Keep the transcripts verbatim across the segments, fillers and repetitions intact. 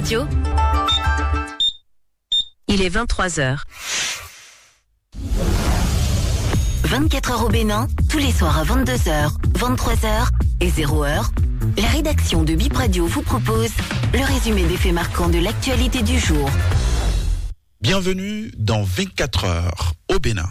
Radio. Il est vingt-trois heures. vingt-quatre heures au Bénin, tous les soirs à vingt-deux heures, vingt-trois heures et zéro heure. La rédaction de Bip Radio vous propose le résumé des faits marquants de l'actualité du jour. Bienvenue dans vingt-quatre heures au Bénin.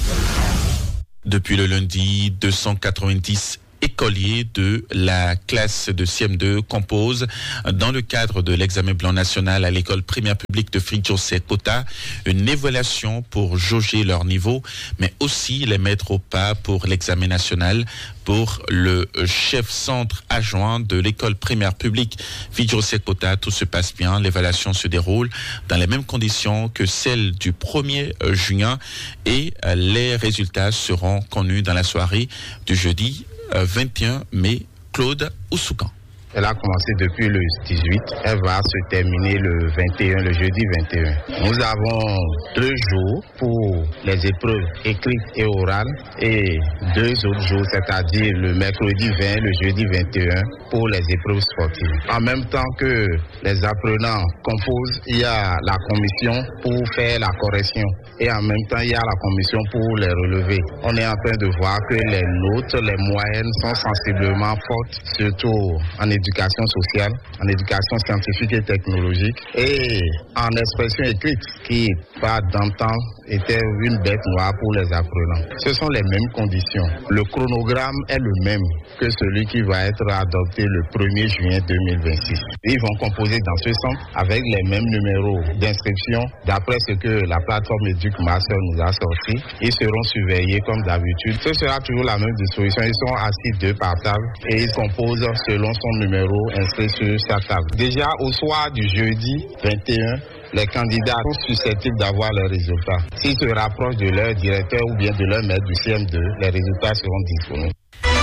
Depuis le lundi, deux cent quatre-vingt-dix écoliers de la classe de C M deux composent, dans le cadre de l'examen blanc national à l'école primaire publique de Fridjosé-Kota, une évaluation pour jauger leur niveau, mais aussi les mettre au pas pour l'examen national pour le chef centre adjoint de l'école primaire publique Fridjosé-Kota. Tout se passe bien, l'évaluation se déroule dans les mêmes conditions que celle du premier juin et les résultats seront connus dans la soirée du jeudi vingt et un mai. Claude Oussoukan. Elle a commencé depuis le dix-huit, elle va se terminer le vingt et un, le jeudi vingt et un. Nous avons deux jours pour les épreuves écrites et orales et deux autres jours, c'est-à-dire le mercredi vingt, le jeudi vingt et un, pour les épreuves sportives. En même temps que les apprenants composent, il y a la commission pour faire la correction et en même temps, il y a la commission pour les relever. On est en train de voir que les notes, les moyennes sont sensiblement fortes, surtout en éducation sociale, en éducation scientifique et technologique et en expression écrite qui, pas d'antan, était une bête noire pour les apprenants. Ce sont les mêmes conditions. Le chronogramme est le même que celui qui va être adopté le premier juin deux mille vingt-six. Ils vont composer dans ce centre avec les mêmes numéros d'inscription d'après ce que la plateforme EducMaster nous a sorti. Ils seront surveillés comme d'habitude. Ce sera toujours la même disposition. Ils sont assis deux par table et ils composent selon son numéro inscrit sur sa table. Déjà au soir du jeudi vingt et un, les candidats sont susceptibles d'avoir leurs résultats. S'ils se rapprochent de leur directeur ou bien de leur maître du C M deux, les résultats seront disponibles.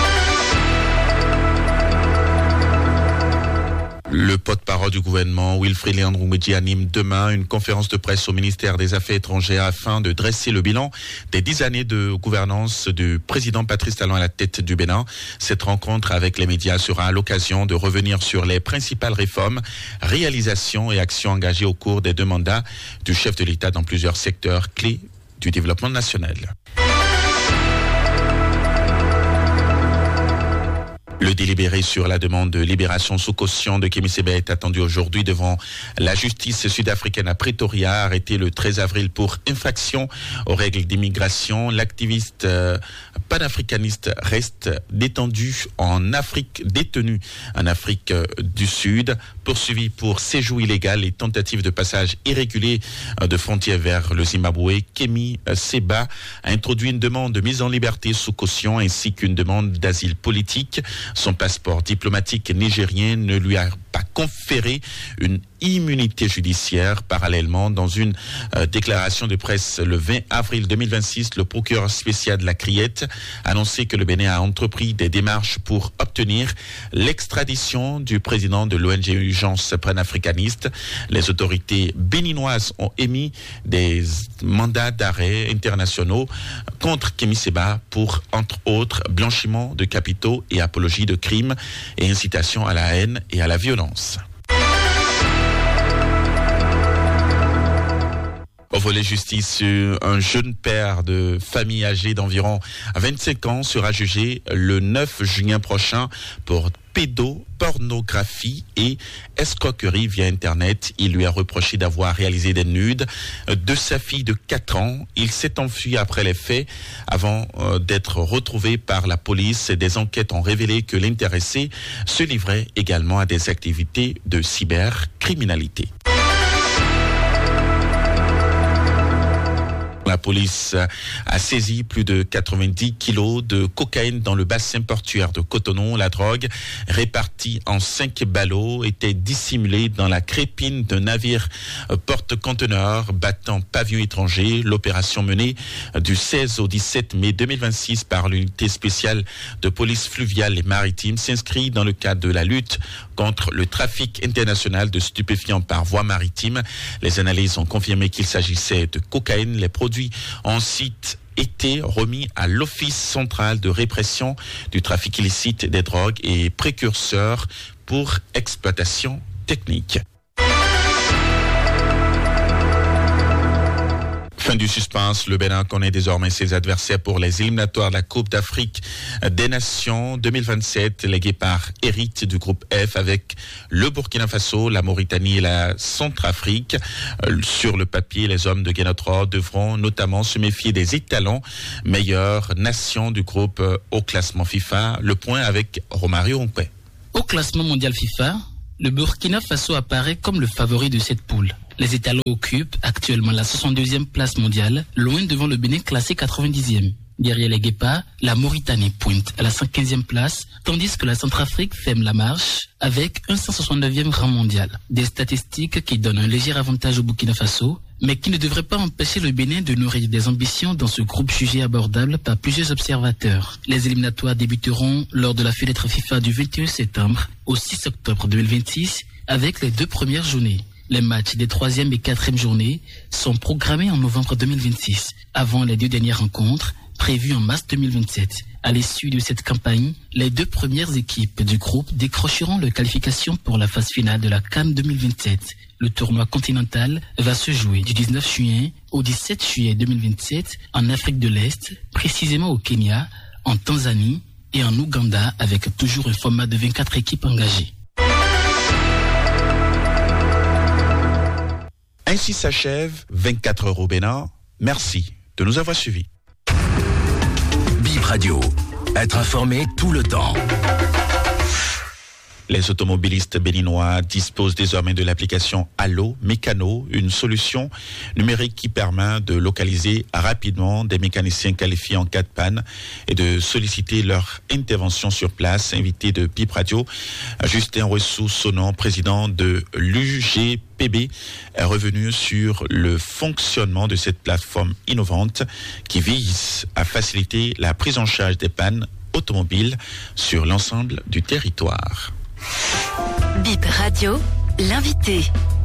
Le porte-parole du gouvernement, Wilfried Léandre-Oumedji, anime demain une conférence de presse au ministère des Affaires étrangères afin de dresser le bilan des dix années de gouvernance du président Patrice Talon à la tête du Bénin. Cette rencontre avec les médias sera l'occasion de revenir sur les principales réformes, réalisations et actions engagées au cours des deux mandats du chef de l'État dans plusieurs secteurs clés du développement national. Le délibéré sur la demande de libération sous caution de Kémy Séba est attendu aujourd'hui devant la justice sud-africaine à Pretoria, arrêté le treize avril pour infraction aux règles d'immigration. L'activiste euh, panafricaniste reste détendu en Afrique, détenu en Afrique euh, du Sud, poursuivi pour séjour illégal et tentative de passage irrégulier euh, de frontière vers le Zimbabwe. Kémy Séba a introduit une demande de mise en liberté sous caution ainsi qu'une demande d'asile politique. Son passeport diplomatique nigérien ne lui a pas conféré une immunité judiciaire. Parallèlement, dans une euh, déclaration de presse le vingt avril deux mille vingt-six, le procureur spécial de la Criette a annoncé que le Bénin a entrepris des démarches pour obtenir l'extradition du président de l'O N G Urgence panafricaniste. Les autorités béninoises ont émis des mandats d'arrêt internationaux contre Kémy Séba pour, entre autres, blanchiment de capitaux et apologie de crimes et incitation à la haine et à la violence. Au volet justice, un jeune père de famille âgé d'environ vingt-cinq ans sera jugé le neuf juin prochain pour pédopornographie et escroquerie via Internet. Il lui a reproché d'avoir réalisé des nudes de sa fille de quatre ans. Il s'est enfui après les faits avant euh, d'être retrouvé par la police. Des enquêtes ont révélé que l'intéressé se livrait également à des activités de cybercriminalité. La police a saisi plus de quatre-vingt-dix kilos de cocaïne dans le bassin portuaire de Cotonou. La drogue, répartie en cinq ballots, était dissimulée dans la crépine d'un navire porte-conteneurs battant pavillon étranger. L'opération menée du seize au dix-sept mai deux mille vingt-six par l'unité spéciale de police fluviale et maritime s'inscrit dans le cadre de la lutte contre le trafic international de stupéfiants par voie maritime. Les analyses ont confirmé qu'il s'agissait de cocaïne. Les produits ont ensuite été remis à l'Office central de répression du trafic illicite des drogues et précurseurs pour exploitation technique. Fin du suspense, le Bénin connaît désormais ses adversaires pour les éliminatoires de la Coupe d'Afrique des Nations deux mille vingt-sept. Les Guépards héritent du groupe F avec le Burkina Faso, la Mauritanie et la Centrafrique. Sur le papier, les hommes de Guénotra devront notamment se méfier des étalons, meilleure nation du groupe au classement FIFA. Le point avec Romario Onkwe. Au classement mondial FIFA, le Burkina Faso apparaît comme le favori de cette poule. Les étalons occupent actuellement la soixante-deuxième place mondiale, loin devant le Bénin classé quatre-vingt-dixième. Derrière les Guépards, la Mauritanie pointe à la cent quinzième place, tandis que la Centrafrique ferme la marche avec un cent soixante-neuvième rang mondial. Des statistiques qui donnent un léger avantage au Burkina Faso, mais qui ne devraient pas empêcher le Bénin de nourrir des ambitions dans ce groupe jugé abordable par plusieurs observateurs. Les éliminatoires débuteront lors de la fenêtre FIFA du vingt et un septembre au six octobre deux mille vingt-six avec les deux premières journées. Les matchs des troisième et quatrième journées sont programmés en novembre deux mille vingt-six, avant les deux dernières rencontres prévues en mars deux mille vingt-sept. À l'issue de cette campagne, les deux premières équipes du groupe décrocheront leur qualification pour la phase finale de la CAN deux mille vingt-sept. Le tournoi continental va se jouer du dix-neuf juin au dix-sept juillet deux mille vingt-sept en Afrique de l'Est, précisément au Kenya, en Tanzanie et en Ouganda, avec toujours un format de vingt-quatre équipes engagées. Ainsi s'achève vingt-quatre heures au Bénin. Merci de nous avoir suivis. Bip Radio. Être informé tout le temps. Les automobilistes béninois disposent désormais de l'application Allo Mécano, une solution numérique qui permet de localiser rapidement des mécaniciens qualifiés en cas de panne et de solliciter leur intervention sur place. Invité de Bip Radio, Justin Ouessou-Sonon, président de l'U G P B, est revenu sur le fonctionnement de cette plateforme innovante qui vise à faciliter la prise en charge des pannes automobiles sur l'ensemble du territoire. Bip Radio, l'invité.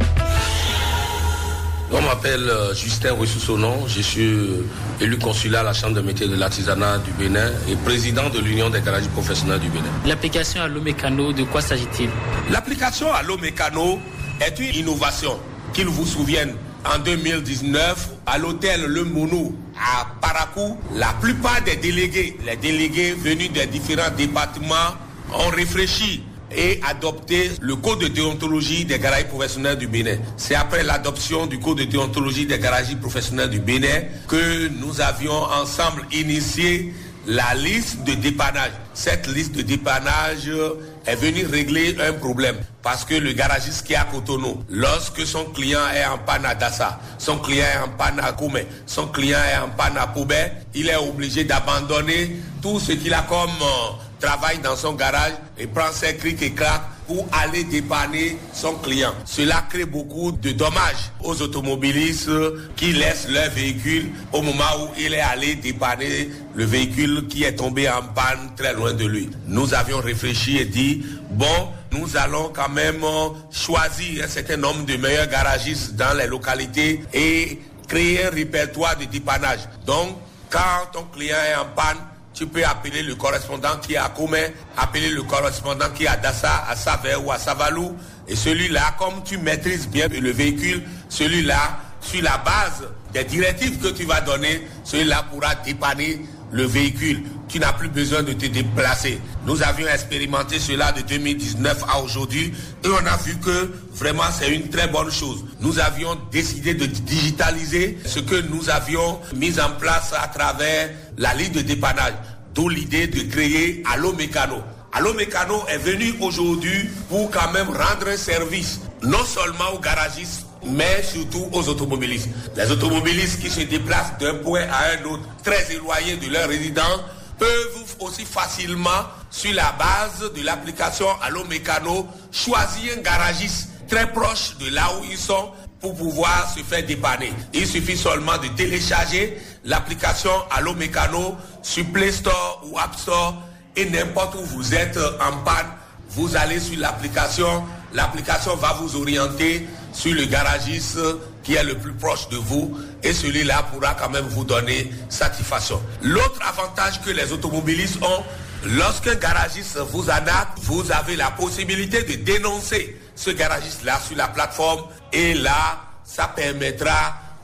On m'appelle euh, Justin Ouessou-Sonon, je suis euh, élu consulat à la Chambre de métiers de l'artisanat du Bénin et président de l'Union des garages professionnels du Bénin. L'application Allo Mécano, de quoi s'agit-il? L'application Allo Mécano est une innovation. Qu'il vous souvienne, en deux mille dix-neuf, à l'hôtel Le Mono à Parakou, la plupart des délégués, les délégués venus des différents départements ont réfléchi et adopté le code de déontologie des garages professionnels du Bénin. C'est après l'adoption du code de déontologie des garages professionnels du Bénin que nous avions ensemble initié la liste de dépannage. Cette liste de dépannage est venue régler un problème parce que le garagiste qui est à Cotonou, lorsque son client est en panne à Dassa, son client est en panne à Koumé, son client est en panne à Poubé, il est obligé d'abandonner tout ce qu'il a comme euh, travail dans son garage et prend ses crics et claques pour aller dépanner son client. Cela crée beaucoup de dommages aux automobilistes qui laissent leur véhicule au moment où il est allé dépanner le véhicule qui est tombé en panne très loin de lui. Nous avions réfléchi et dit, bon, nous allons quand même choisir un certain nombre de meilleurs garagistes dans les localités et créer un répertoire de dépannage. Donc, quand ton client est en panne, tu peux appeler le correspondant qui est à Koumé, appeler le correspondant qui est à Dassa, à Savé ou à Savalou. Et celui-là, comme tu maîtrises bien le véhicule, celui-là, sur la base des directives que tu vas donner, celui-là pourra dépanner le véhicule. Tu n'as plus besoin de te déplacer. Nous avions expérimenté cela de deux mille dix-neuf à aujourd'hui et on a vu que vraiment c'est une très bonne chose. Nous avions décidé de digitaliser ce que nous avions mis en place à travers la ligne de dépannage, d'où l'idée de créer Allo Mécano. Allo Mécano est venu aujourd'hui pour quand même rendre un service, non seulement aux garagistes, mais surtout aux automobilistes. Les automobilistes qui se déplacent d'un point à un autre, très éloignés de leur résidence, peuvent aussi facilement, sur la base de l'application Allo Mécano, choisir un garagiste très proche de là où ils sont pour pouvoir se faire dépanner. Il suffit seulement de télécharger l'application Allo Mécano sur Play Store ou App Store et n'importe où vous êtes en panne, vous allez sur l'application, l'application va vous orienter sur le garagiste qui est le plus proche de vous et celui-là pourra quand même vous donner satisfaction. L'autre avantage que les automobilistes ont, lorsqu'un garagiste vous arnaque, vous avez la possibilité de dénoncer ce garagiste-là sur la plateforme et là, ça permettra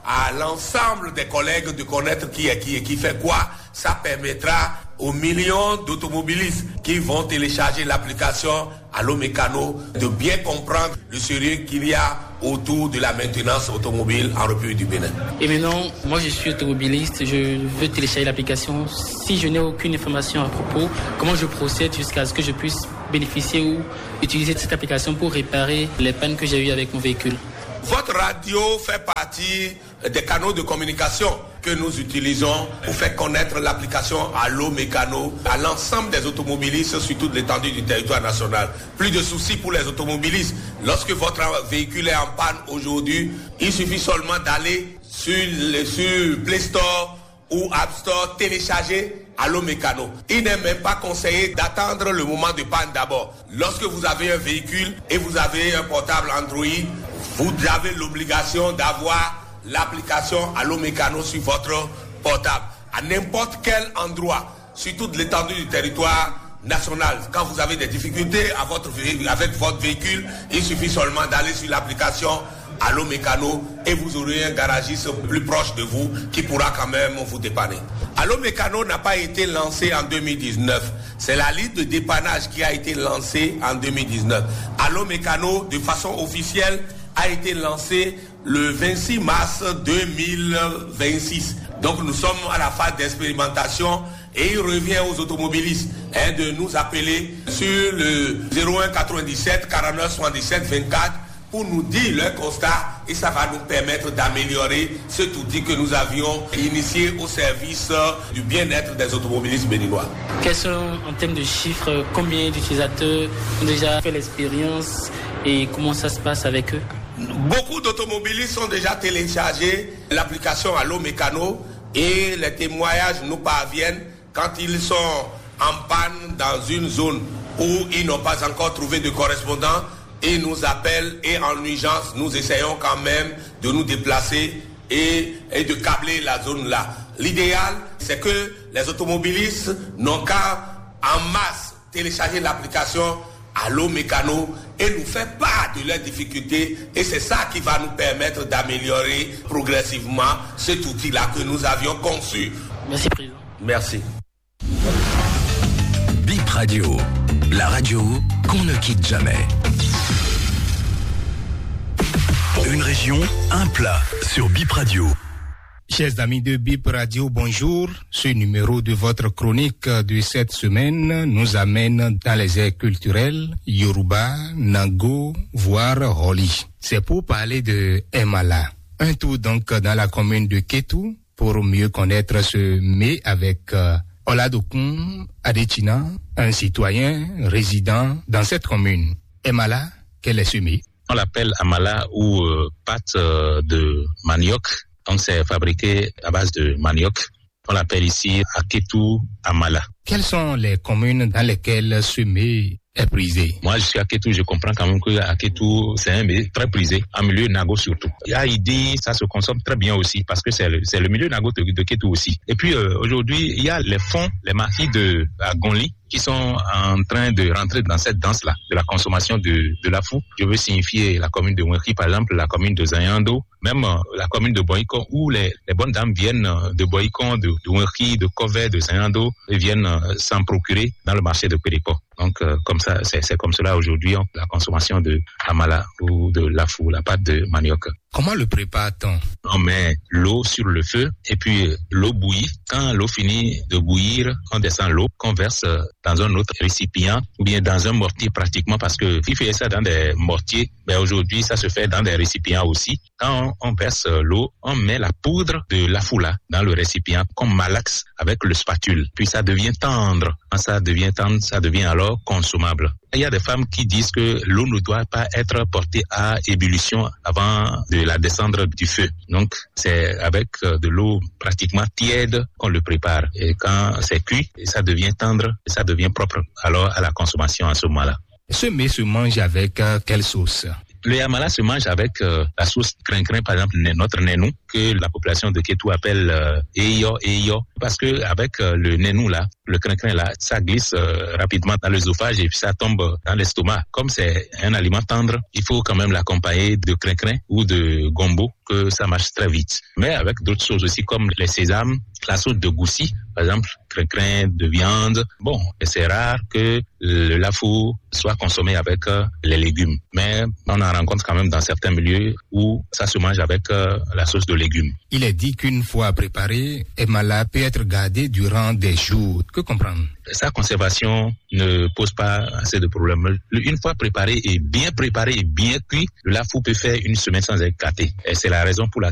à l'ensemble des collègues de connaître qui est qui et qui fait quoi. Ça permettra aux millions d'automobilistes qui vont télécharger l'application Allo Mécano de bien comprendre le sérieux qu'il y a autour de la maintenance automobile en République du Bénin. Et maintenant, moi je suis automobiliste, je veux télécharger l'application. Si je n'ai aucune information à propos, comment je procède jusqu'à ce que je puisse bénéficier ou utiliser cette application pour réparer les pannes que j'ai eues avec mon véhicule? Votre radio fait partie des canaux de communication que nous utilisons pour faire connaître l'application Allo Mécano à l'ensemble des automobilistes sur toute l'étendue du territoire national. Plus de soucis pour les automobilistes. Lorsque votre véhicule est en panne aujourd'hui, il suffit seulement d'aller sur, le, sur Play Store ou App Store, télécharger Allo Mécano. Il n'est même pas conseillé d'attendre le moment de panne d'abord. Lorsque vous avez un véhicule et vous avez un portable Android, vous avez l'obligation d'avoir l'application Allo Mécano sur votre portable. À n'importe quel endroit, sur toute l'étendue du territoire national. Quand vous avez des difficultés à votre, avec votre véhicule, il suffit seulement d'aller sur l'application Allo Mécano et vous aurez un garagiste plus proche de vous qui pourra quand même vous dépanner. Allo Mécano n'a pas été lancé en deux mille dix-neuf. C'est la liste de dépannage qui a été lancée en deux mille dix-neuf. Allo Mécano, de façon officielle, a été lancé le vingt-six mars deux mille vingt-six. Donc nous sommes à la phase d'expérimentation et il revient aux automobilistes hein, de nous appeler sur le zéro un quatre-vingt-dix-sept quarante-neuf soixante-dix-sept vingt-quatre pour nous dire leur constat et ça va nous permettre d'améliorer cet outil que nous avions initié au service du bien-être des automobilistes béninois. Quels sont, en termes de chiffres, combien d'utilisateurs ont déjà fait l'expérience et comment ça se passe avec eux? Beaucoup d'automobilistes ont déjà téléchargé l'application Allo Mécano et les témoignages nous parviennent quand ils sont en panne dans une zone où ils n'ont pas encore trouvé de correspondant. Ils nous appellent et en urgence, nous essayons quand même de nous déplacer et, et de câbler la zone là. L'idéal, c'est que les automobilistes n'ont qu'à en masse télécharger l'application Allo Mécano et nous faire part de leurs difficultés et c'est ça qui va nous permettre d'améliorer progressivement cet outil-là que nous avions conçu. Merci Président. Merci. Bip Radio, la radio qu'on ne quitte jamais. Une région, un plat sur Bip Radio. Chers amis de Bip Radio, bonjour. Ce numéro de votre chronique de cette semaine nous amène dans les aires culturelles Yoruba, Nango, voire Holi. C'est pour parler de Emala. Un tour donc dans la commune de Kétou pour mieux connaître ce mets avec euh, Oladokun Adechina, un citoyen résident dans cette commune. Emala, quel est ce mets? On l'appelle Amala ou euh, pâte euh, de manioc. Donc c'est fabriqué à base de manioc. On l'appelle ici Aketou Amala. Quelles sont les communes dans lesquelles ce mets est prisé? Moi, je suis à Kétou, je comprends quand même que à Kétou, c'est un mets très prisé, en milieu Nago surtout. Et à Idi, ça se consomme très bien aussi, parce que c'est le, c'est le milieu Nago de, de Kétou aussi. Et puis, euh, aujourd'hui, il y a les fonds, les marquis de Gonli, qui sont en train de rentrer dans cette danse-là, de la consommation de, de la fou. Je veux signifier la commune de Mouéki, par exemple, la commune de Zayando, même euh, la commune de Boïkon, où les, les bonnes dames viennent de Boïkon, de, de Mouéki, de Kové, de Zayando, et viennent euh, s'en procurer dans le marché de Péripo. Donc, euh, comme ça, c'est, c'est comme cela aujourd'hui, on, la consommation de Amala ou de la fou, la pâte de manioc. Comment le prépare-t-on? On met l'eau sur le feu et puis l'eau bouillit. Quand l'eau finit de bouillir, on descend l'eau, qu'on verse dans un autre récipient ou bien dans un mortier pratiquement parce que il fait ça dans des mortiers, mais aujourd'hui ça se fait dans des récipients aussi. Quand on, on verse l'eau, on met la poudre de la foula dans le récipient qu'on malaxe avec le spatule. Puis ça devient tendre. Quand ça devient tendre, ça devient alors consommable. Il y a des femmes qui disent que l'eau ne doit pas être portée à ébullition avant de la descendre du feu. Donc, c'est avec de l'eau pratiquement tiède qu'on le prépare. Et quand c'est cuit, ça devient tendre, et ça devient propre alors à la consommation à ce moment-là. Ce mets se mange avec euh, quelle sauce? Le yamala se mange avec euh, la sauce crin-crin, par exemple, notre nénou, que la population de Kétou appelle euh, eyo, eyo, parce que avec euh, le nénou là, le crin-crin là, ça glisse euh, rapidement dans l'œsophage et puis ça tombe dans l'estomac. Comme c'est un aliment tendre, il faut quand même l'accompagner de crin-crin ou de gombo, que ça marche très vite. Mais avec d'autres choses aussi comme les sésames, la sauce de goussi, par exemple, crin-crin de viande. Bon, c'est rare que le lafou soit consommé avec euh, les légumes. Mais on en rencontre quand même dans certains milieux où ça se mange avec euh, la sauce de légumes. Il est dit qu'une fois préparée, Emala peut être gardée durant des jours. Que comprendre? Sa conservation ne pose pas assez de problèmes. Une fois préparé et bien préparé et bien cuit, le lafou peut faire une semaine sans être gâté. Et c'est la raison pour laquelle